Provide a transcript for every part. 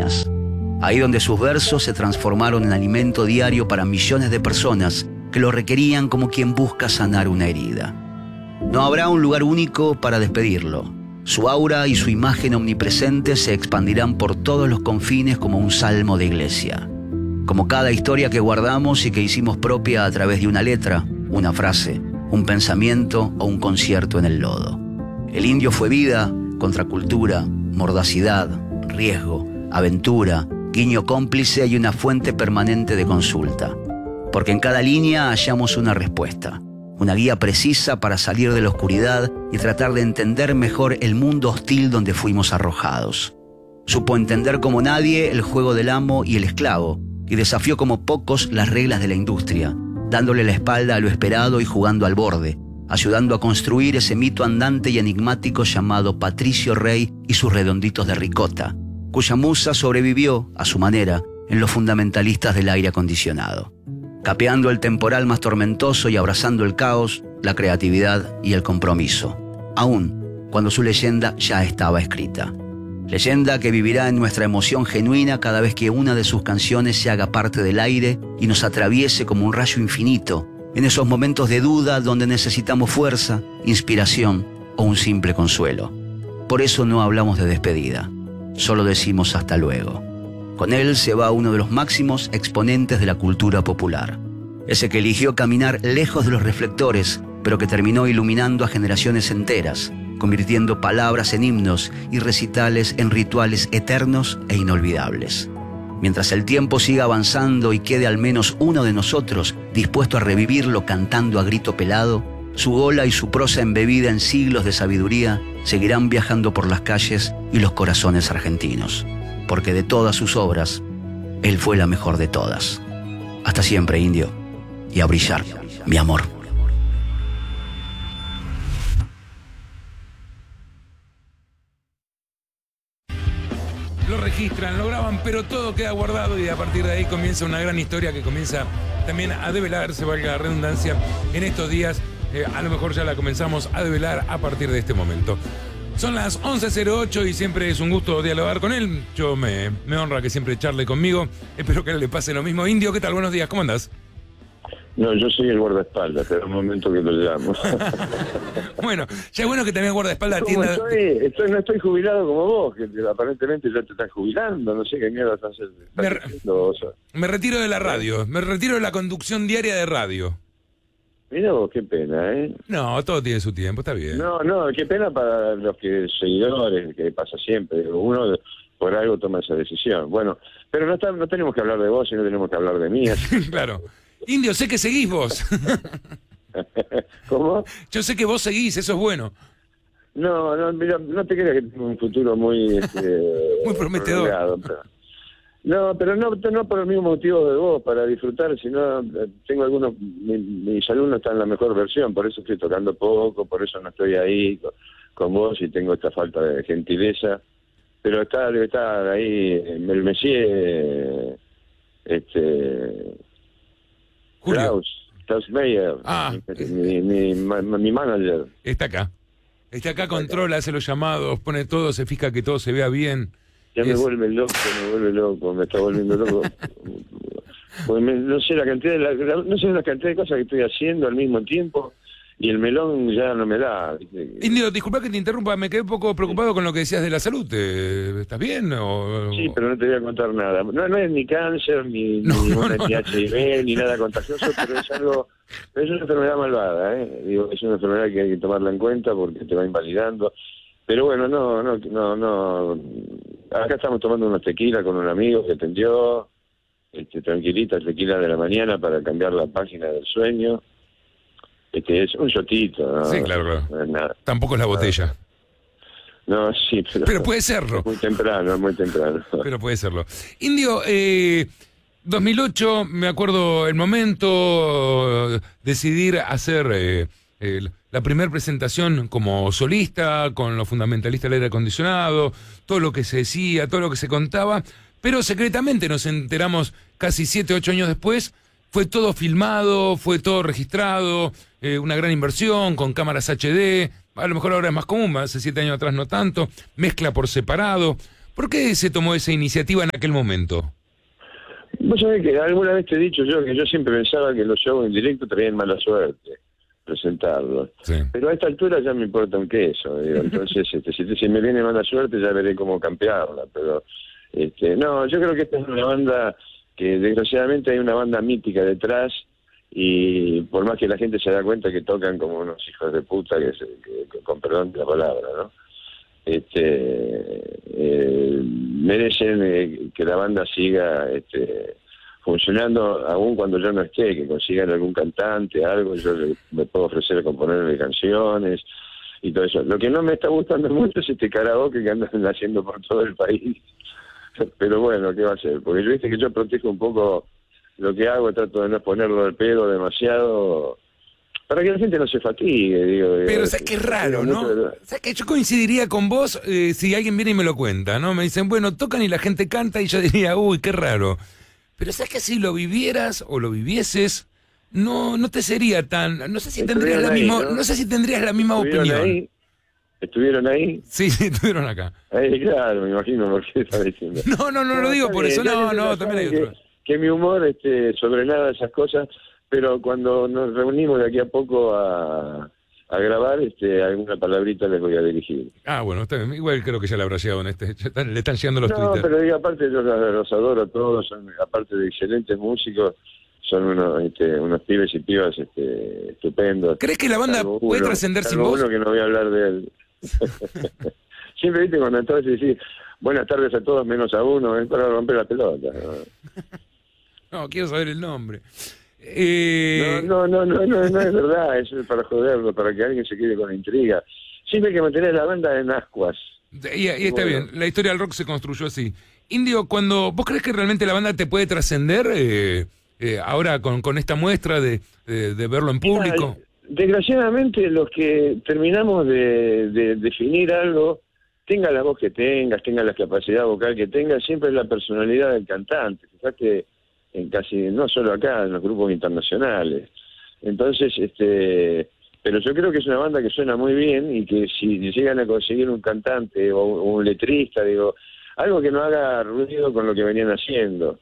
Filipinas. Ahí donde sus versos se transformaron en alimento diario para millones de personas que lo requerían como quien busca sanar una herida. No habrá un lugar único para despedirlo. Su aura y su imagen omnipresente se expandirán por todos los confines como un salmo de iglesia. Como cada historia que guardamos y que hicimos propia a través de una letra, una frase, un pensamiento o un concierto en el lodo. El indio fue vida, contracultura, mordacidad, riesgo, aventura, guiño cómplice y una fuente permanente de consulta. Porque en cada línea hallamos una respuesta, una guía precisa para salir de la oscuridad y tratar de entender mejor el mundo hostil donde fuimos arrojados. Supo entender como nadie el juego del amo y el esclavo y desafió como pocos las reglas de la industria, dándole la espalda a lo esperado y jugando al borde, ayudando a construir ese mito andante y enigmático llamado Patricio Rey y sus redonditos de ricota, cuya musa sobrevivió, a su manera, en los fundamentalistas del aire acondicionado, capeando el temporal más tormentoso y abrazando el caos, la creatividad y el compromiso, aun cuando su leyenda ya estaba escrita. Leyenda que vivirá en nuestra emoción genuina cada vez que una de sus canciones se haga parte del aire y nos atraviese como un rayo infinito, en esos momentos de duda donde necesitamos fuerza, inspiración o un simple consuelo. Por eso no hablamos de despedida, solo decimos hasta luego. Con él se va uno de los máximos exponentes de la cultura popular. Ese que eligió caminar lejos de los reflectores, pero que terminó iluminando a generaciones enteras, convirtiendo palabras en himnos y recitales en rituales eternos e inolvidables. Mientras el tiempo siga avanzando y quede al menos uno de nosotros dispuesto a revivirlo cantando a grito pelado, su ola y su prosa embebida en siglos de sabiduría seguirán viajando por las calles y los corazones argentinos. Porque de todas sus obras, él fue la mejor de todas. Hasta siempre, indio. Y a brillar, mi amor. Lo registran, lo graban, pero todo queda guardado y a partir de ahí comienza una gran historia que comienza también a develarse, valga la redundancia, en estos días. A lo mejor ya la comenzamos a develar a partir de este momento. Son las 11:08 y siempre es un gusto dialogar con él. Yo me honra que siempre charle conmigo. Espero que a él le pase lo mismo. Indio, ¿qué tal? Buenos días, ¿cómo andás? No, yo soy el guardaespaldas, pero un momento que lo llamo. Bueno, ya es bueno que también guardaespaldas atienda. No estoy jubilado como vos, que aparentemente ya te estás jubilando, no sé qué mierda estás haciendo. Me retiro de la radio, me retiro de la conducción diaria de radio. Mira vos, qué pena, ¿eh? No, todo tiene su tiempo, está bien. No, qué pena para los seguidores, que pasa siempre. Uno por algo toma esa decisión. Bueno, pero no tenemos que hablar de vos, sino tenemos que hablar de mí. Claro. Indio, sé que seguís vos. ¿Cómo? Yo sé que vos seguís, eso es bueno. No, mira, no te creas que tengo un futuro muy... muy prometedor. Pero no por el mismo motivo de vos, para disfrutar, sino tengo algunos... Mis alumnos están en la mejor versión, por eso estoy tocando poco, por eso no estoy ahí con vos y tengo esta falta de gentileza. Pero debe estar ahí el Messier... Klaus Meyer, mi manager. Está acá, controla, hace los llamados, pone todo, se fija que todo se vea bien. Ya me vuelve loco, me está volviendo loco. Porque no sé la cantidad de cosas que estoy haciendo al mismo tiempo y el melón ya no me da. Indio, disculpa que te interrumpa, me quedé un poco preocupado con lo que decías de la salud. ¿Estás bien? Sí, pero no te voy a contar nada. No es ni cáncer, ni HIV, ni nada contagioso, pero es una enfermedad malvada, ¿eh? Digo, es una enfermedad que hay que tomarla en cuenta porque te va invalidando. Pero bueno, no. Acá estamos tomando unos tequila con un amigo que atendió, tranquilita, tequila de la mañana para cambiar la página del sueño. Es un shotito, ¿no? Sí, claro. No es nada. Tampoco es la botella. No, sí, pero puede serlo. Es muy temprano. Pero puede serlo. Indio, 2008, me acuerdo el momento, decidir hacer la primera presentación como solista, con los fundamentalistas del aire acondicionado, todo lo que se decía, todo lo que se contaba, pero secretamente nos enteramos casi 7, 8 años después. Fue todo filmado, fue todo registrado, una gran inversión con cámaras HD, a lo mejor ahora es más común, hace 7 años atrás no tanto, mezcla por separado. ¿Por qué se tomó esa iniciativa en aquel momento? Vos sabés que alguna vez te he dicho yo que yo siempre pensaba que los shows en directo traían mala suerte presentarlos. Sí. Pero a esta altura ya me importa un queso, digo. Entonces, si me viene mala suerte ya veré cómo campearla. Pero, no, yo creo que esta es una banda que desgraciadamente hay una banda mítica detrás y por más que la gente se da cuenta que tocan como unos hijos de puta, con perdón de la palabra, ¿no? Merecen que la banda siga funcionando aún cuando yo no esté, que consigan algún cantante, algo, yo me puedo ofrecer a componerle canciones y todo eso. Lo que no me está gustando mucho es este karaoke que andan haciendo por todo el país. Pero bueno, ¿qué va a hacer? Porque yo viste que yo protejo un poco lo que hago, trato de no ponerlo al pedo demasiado para que la gente no se fatigue, digo. Pero sabes que es raro, ¿no? Sabes que yo coincidiría con vos si alguien viene y me lo cuenta, ¿no? Me dicen, bueno, tocan y la gente canta y yo diría, uy, qué raro. Pero sabes que si lo vivieras o lo vivieses, no te sería tan, no sé si tendrías no sé si tendrías la misma opinión. ¿Estuvieron ahí? Sí, estuvieron acá. Ahí, claro, me imagino por qué estaba diciendo. No lo digo por eso, no, también hay otros. Que mi humor sobre nada de esas cosas, pero cuando nos reunimos de aquí a poco a grabar, alguna palabrita les voy a dirigir. Ah, bueno, está bien. Igual creo que ya le habrá llegado le están llegando los Twitter. No, pero digo, aparte yo los adoro a todos, aparte de excelentes músicos, son unos pibes y pibas estupendos. ¿Crees que la banda puede trascender sin vos? Uno que no voy a hablar de él. Siempre viste cuando entonces decís buenas tardes a todos menos a uno, es para romper la pelota. No, quiero saber el nombre. No es verdad, eso es para joderlo, para que alguien se quede con la intriga. Siempre hay que mantener la banda en ascuas. Y está bien, la historia del rock se construyó así. Indio, ¿vos crees que realmente la banda te puede trascender ahora con esta muestra de verlo en público? Desgraciadamente los que terminamos de definir algo, tenga la voz que tengas, tenga la capacidad vocal que tengas, siempre es la personalidad del cantante. Fíjate, en casi, no solo acá, en los grupos internacionales. Entonces, pero yo creo que es una banda que suena muy bien y que si llegan a conseguir un cantante o un letrista, digo, algo que no haga ruido con lo que venían haciendo.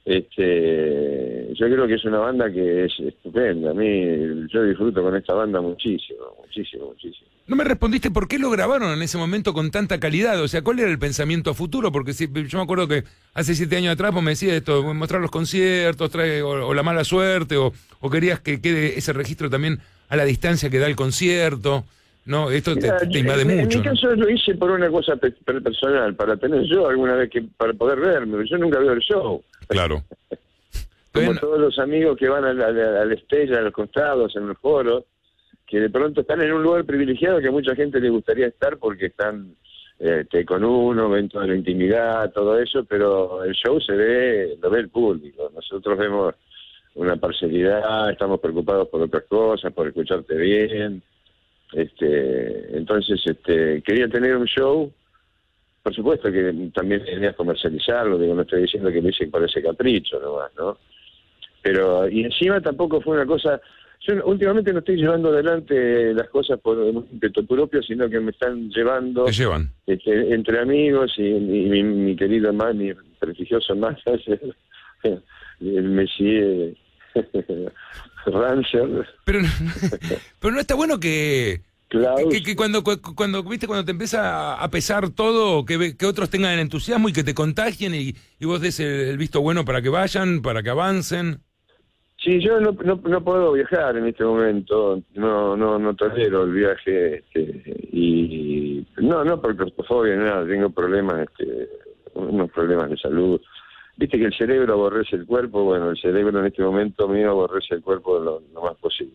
Yo creo que es una banda que es estupenda. A mí, yo disfruto con esta banda muchísimo. No me respondiste por qué lo grabaron en ese momento con tanta calidad. O sea, ¿cuál era el pensamiento a futuro? Porque yo me acuerdo que hace 7 años atrás vos me decías esto, mostrar los conciertos, o la mala suerte, o querías que quede ese registro también a la distancia que da el concierto. No, esto te invade mucho. En mi caso lo hice por una cosa personal, para tener yo alguna vez para poder verme. Yo nunca veo el show. Claro. Como todos los amigos que van al stage, a los costados, en los foros, que de pronto están en un lugar privilegiado que a mucha gente le gustaría estar porque están con uno, ven toda la intimidad, todo eso, pero el show lo ve el público. Nosotros vemos una parcialidad, estamos preocupados por otras cosas, por escucharte bien. Entonces quería tener un show, por supuesto que también querías comercializarlo, digo, no estoy diciendo que lo hice por ese capricho nomás, ¿no? Pero, y encima tampoco fue una cosa, yo últimamente no estoy llevando adelante las cosas por un ímpetu propio, sino que me están llevando. ¿Te llevan? Entre amigos y mi querido mi prestigioso manager, el Messier Rancher. Pero no está bueno que cuando viste cuando te empieza a pesar todo, que otros tengan el entusiasmo y que te contagien y vos des el visto bueno para que vayan, para que avancen. Sí, yo no puedo viajar en este momento, no tolero el viaje, y no por claustrofobia ni nada, tengo problemas, unos problemas de salud. Viste que el cerebro aborrece el cuerpo, bueno, el cerebro en este momento mío aborrece el cuerpo lo más posible.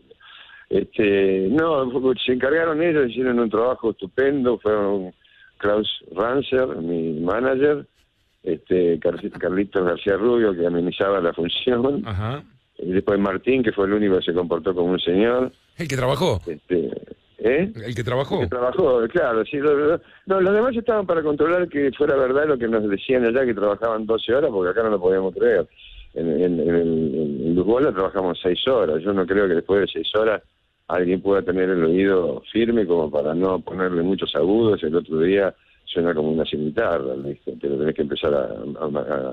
Se encargaron ellos, hicieron un trabajo estupendo, fueron Klaus Ranzer, mi manager, Carlitos García Rubio, que amenizaba la función. Ajá. Y después Martín, que fue el único que se comportó como un señor. ¿El que trabajó? ¿El que trabajó? El que trabajó, claro. Sí, los demás estaban para controlar que fuera verdad lo que nos decían allá, que trabajaban 12 horas, porque acá no lo podíamos creer. En Luzbola trabajamos 6 horas. Yo no creo que después de 6 horas alguien pueda tener el oído firme como para no ponerle muchos agudos. El otro día suena como una cimitarra, ¿viste? Pero tenés que empezar a